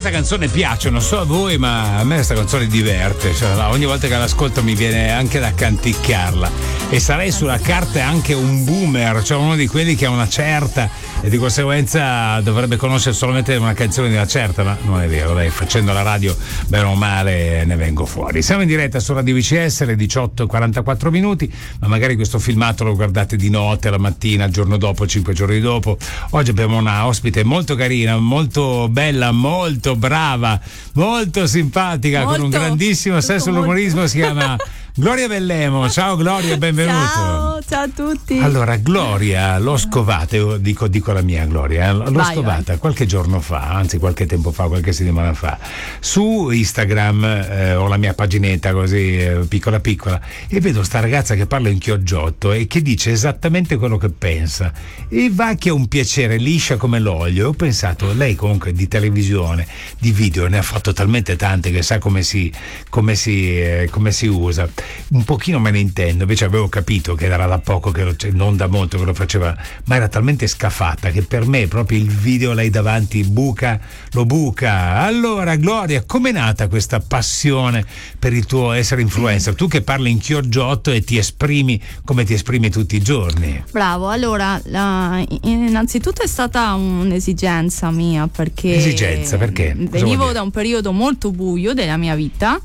questa canzone piace, non so a voi, ma a me questa canzone diverte, cioè, ogni volta che l'ascolto mi viene anche da canticchiarla, e sarei sulla carta anche un boomer, cioè uno di quelli che ha una certa e di conseguenza dovrebbe conoscere solamente una canzone di una certa, ma non è vero, dai, facendo la radio bene o male ne vengo fuori. Siamo in diretta su Radio VCS alle 18:44 minuti, ma magari questo filmato lo guardate di notte, la mattina, il giorno dopo, 5 giorni dopo. Oggi abbiamo una ospite molto carina, molto bella, molto brava, molto simpatica, con un grandissimo senso dell'umorismo, si chiama Gloria Bellemo. Ciao Gloria, benvenuto. Ciao a tutti. Allora, Gloria l'ho scovata, io dico la mia Gloria, l'ho scovata qualche giorno fa, anzi qualche tempo fa, qualche settimana fa, su Instagram, ho la mia paginetta così piccola piccola, e vedo sta ragazza che parla in chioggiotto e che dice esattamente quello che pensa, e va che è un piacere, liscia come l'olio. Ho pensato, lei comunque di televisione, di video ne ha fatto talmente tante che sa come si usa. Un pochino me ne intendo, invece avevo capito che era da poco, non da molto che lo faceva, ma era talmente scafata che per me proprio il video lei davanti lo buca. Allora Gloria, com'è nata questa passione per il tuo essere influencer? Tu che parli in chioggiotto e ti esprimi come ti esprimi tutti i giorni. Bravo, allora innanzitutto è stata un'esigenza mia, perché venivo da un periodo molto buio della mia vita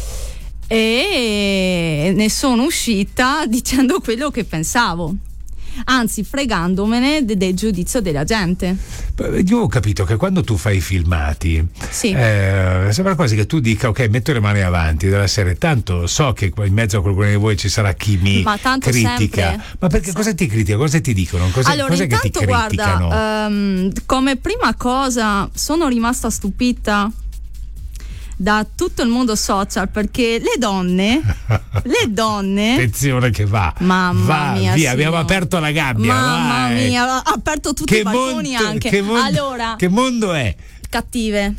e ne sono uscita dicendo quello che pensavo, anzi fregandomene del giudizio della gente. Io ho capito che quando tu fai i filmati, sì, sembra quasi che tu dica ok, metto le mani avanti della serie, tanto so che in mezzo a qualcuno di voi ci sarà chi mi critica, sempre. Ma perché cosa ti critica? Cosa ti dicono? Allora, cos'è intanto, che ti criticano? Guarda, come prima cosa sono rimasta stupita da tutto il mondo social, perché le donne attenzione che mamma mia, via, sì, abbiamo aperto la gabbia, mamma mia, ha aperto tutti i balconi anche. Che mondo è? Cattive.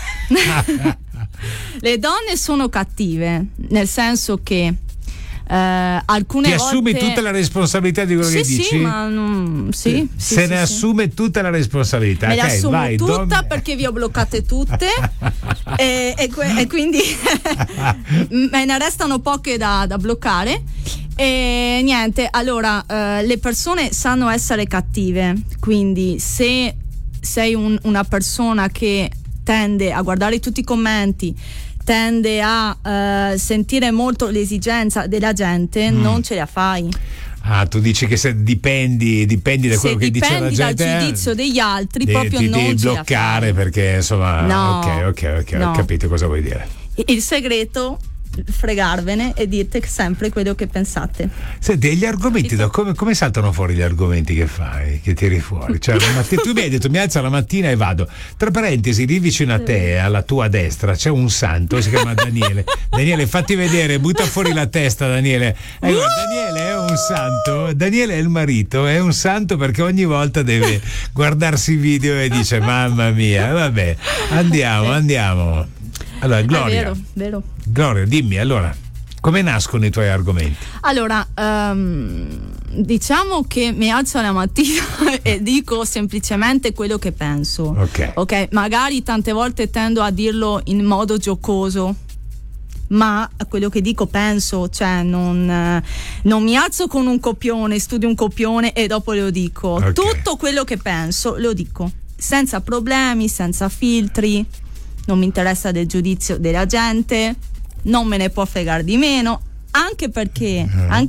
Le donne sono cattive, nel senso che alcune ti volte assumi tutta la responsabilità di quello che dici? Sì, ma sì, se ne assume tutta la responsabilità. Me la assumo tutta perché vi ho bloccate tutte e quindi me ne restano poche da bloccare. E niente, allora le persone sanno essere cattive, quindi se sei una persona che tende a guardare tutti i commenti, tende a sentire molto l'esigenza della gente, non ce la fai. Ah, tu dici che se dipendi da quello che dice la gente, dal giudizio degli altri, proprio non devi ce bloccare, la fai. Perché insomma ok, no. Ho capito cosa vuoi dire. Il segreto, fregarvene e dite sempre quello che pensate. Senti, gli argomenti come saltano fuori gli argomenti che fai, che tiri fuori? Cioè, tu mi hai detto mi alzo la mattina e vado. Tra parentesi, lì vicino a te, alla tua destra, c'è un santo, si chiama Daniele. Daniele, fatti vedere, butta fuori la testa, Daniele. Daniele è un santo, Daniele è il marito, è un santo perché ogni volta deve guardarsi i video e dice mamma mia, vabbè, andiamo. Allora, Gloria, vero. Gloria, dimmi, allora, come nascono i tuoi argomenti? Allora, diciamo che mi alzo la mattina e dico semplicemente quello che penso. Ok, magari tante volte tendo a dirlo in modo giocoso, ma quello che dico penso, cioè non mi alzo con un copione, studio un copione e dopo lo dico. Tutto quello che penso lo dico, senza problemi, senza filtri. Non mi interessa del giudizio della gente, non me ne può fregare di meno, anche perché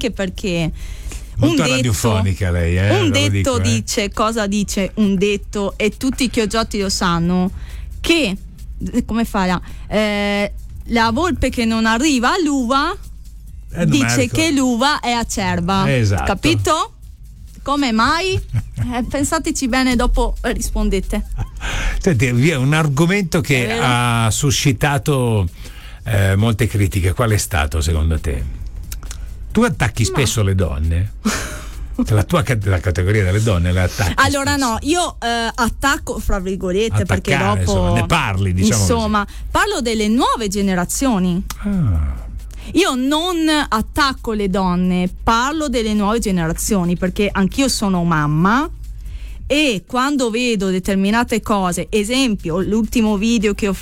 molto radiofonica lei, un detto dice, cosa dice un detto, e tutti i chiogiotti lo sanno, che come fa la volpe che non arriva all'uva dice che l'uva è acerba. Esatto. Capito? Come mai? Pensateci bene, dopo rispondete. Senti, via un argomento che ha suscitato molte critiche. Qual è stato secondo te? Tu attacchi spesso le donne? La categoria delle donne la attacchi? Allora spesso. No, io attacco fra virgolette, perché dopo insomma, ne parli, diciamo insomma così. Parlo delle nuove generazioni. Io non attacco le donne, parlo delle nuove generazioni, perché anch'io sono mamma e quando vedo determinate cose, esempio l'ultimo video che ho